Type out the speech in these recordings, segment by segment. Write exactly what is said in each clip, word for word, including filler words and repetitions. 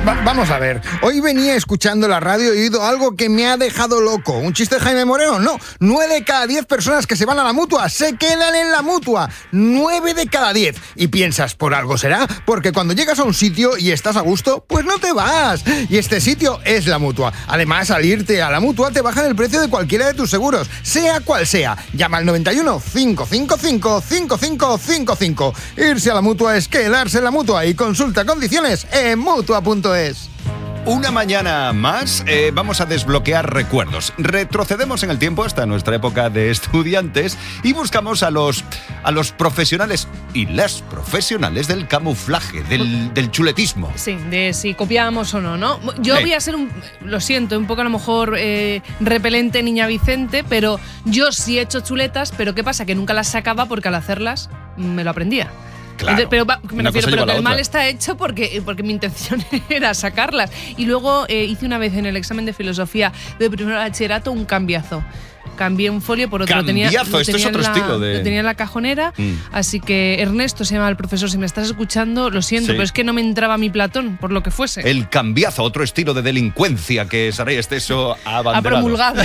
Va- vamos a ver, hoy venía escuchando la radio y he oído algo que me ha dejado loco. ¿Un chiste de Jaime Moreno? No, nueve de cada diez personas que se van a la Mutua se quedan en la Mutua. Nueve de cada diez. Y piensas, ¿por algo será? Porque cuando llegas a un sitio y estás a gusto, pues no te vas. Y este sitio es la Mutua. Además, al irte a la Mutua te bajan el precio de cualquiera de tus seguros, sea cual sea. Llama al noventa y uno, cinco cinco cinco, cinco cinco cinco cinco. Irse a la Mutua es quedarse en la Mutua y consulta condiciones en mutua punto es. Una mañana más, eh, vamos a desbloquear recuerdos. Retrocedemos en el tiempo hasta nuestra época de estudiantes y buscamos a los, a los profesionales y las profesionales del camuflaje, del, del chuletismo. Sí, de si copiábamos o no, ¿no? Yo Sí. voy a ser, un, lo siento, un poco a lo mejor eh, repelente niña Vicente, pero yo sí he hecho chuletas, pero ¿qué pasa? Que nunca las sacaba porque al hacerlas me lo aprendía. Claro, Entonces, pero va- me una refiero, cosa lleva pero a la que el mal otra. está hecho porque, porque mi intención era sacarlas. Y luego eh, hice una vez en el examen de filosofía de primer bachillerato un cambiazo. Cambié un folio por otro. Lo tenía- Cambiazo, lo esto es tenía en otro la- estilo de- Lo tenía en la cajonera, Mm. así que Ernesto se llama el profesor. Si me estás escuchando, lo siento, Sí. pero es que no me entraba mi Platón, por lo que fuese. El cambiazo, otro estilo de delincuencia que Saray Esteso ha Ha abanderado. promulgado.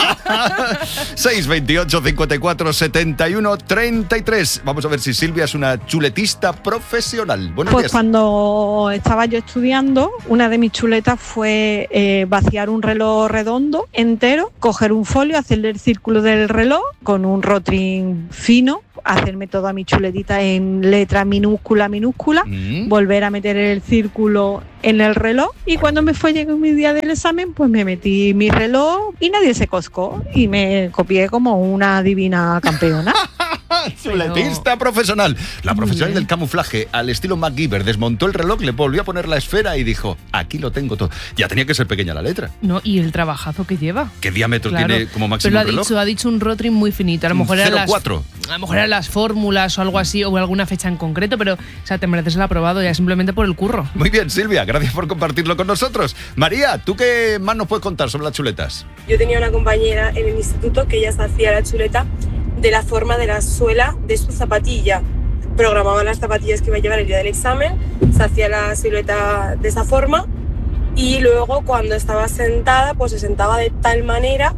seis veintiocho, cincuenta y cuatro, setenta y uno, treinta y tres. Vamos a ver si Silvia es una chuletista profesional. Buenos Pues días. cuando estaba yo estudiando, una de mis chuletas fue eh, vaciar un reloj redondo entero, coger un folio, hacerle el círculo del reloj con un rotring fino, hacerme toda mi chuletita en letra minúscula, minúscula, Mm. volver a meter el círculo en el reloj y cuando me fue llegó mi día del examen, pues me metí mi reloj y nadie se coscó y me copié como una divina campeona. Chuletista profesional. La Muy profesional bien. del camuflaje, al estilo MacGyver, desmontó el reloj, le volvió a poner la esfera y dijo, aquí lo tengo todo. Ya tenía que ser pequeña la letra. No, y el trabajazo que lleva. ¿Qué diámetro Claro. tiene como máximo Pero lo ha un reloj? dicho, ha dicho un rotring muy finito. A lo Un mejor eran cero las, cuatro. a lo mejor eran las fórmulas o algo así, o alguna fecha en concreto, pero o sea, te mereces el aprobado ya simplemente por el curro. Muy bien, Silvia, gracias por compartirlo con nosotros. María, ¿tú qué más nos puedes contar sobre las chuletas? Yo tenía una compañera en el instituto que ella se hacía la chuleta de la forma de la suela de su zapatilla. Programaba las zapatillas que iba a llevar el día del examen, se hacía la silueta de esa forma y luego cuando estaba sentada, pues se sentaba de tal manera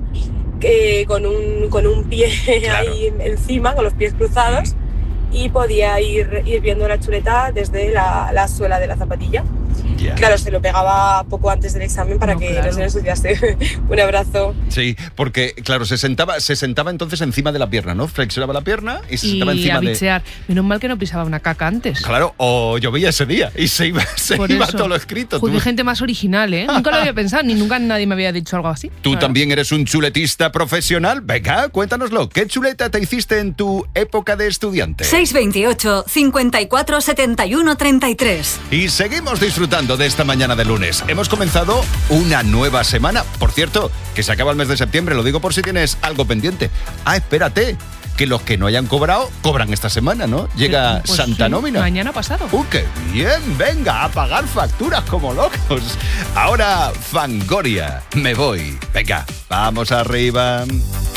que con un, con un pie Claro. ahí encima, con los pies cruzados, y podía ir, ir viendo la chuleta desde la, la suela de la zapatilla. Ya. Claro, se lo pegaba poco antes del examen para No, que claro. no se le ensuciase. Un abrazo. Sí, porque, claro, se sentaba, se sentaba entonces encima de la pierna, ¿no? Flexionaba la pierna y se sentaba Y encima a de... bichear. Menos mal que no pisaba una caca antes. Claro, o llovía ese día y se iba, se Por iba eso. todo lo escrito. Joder, Tú- gente más original, ¿eh? Nunca lo había pensado, ni nunca nadie me había dicho algo así. ¿Tú Claro. también eres un chuletista profesional? Venga, cuéntanoslo. ¿Qué chuleta te hiciste en tu época de estudiante? seis veintiocho, cincuenta y cuatro, setenta y uno, treinta y tres. Y seguimos disfrutando de esta mañana de lunes. Hemos comenzado una nueva semana. Por cierto, que se acaba el mes de septiembre, lo digo por si tienes algo pendiente. Ah, espérate, que los que no hayan cobrado, cobran esta semana, ¿no? Llega Pues Santa sí, Nómina. Mañana pasado. ¡Uh, qué bien! Venga, a pagar facturas como locos. Ahora, Fangoria, me voy. Venga, vamos arriba.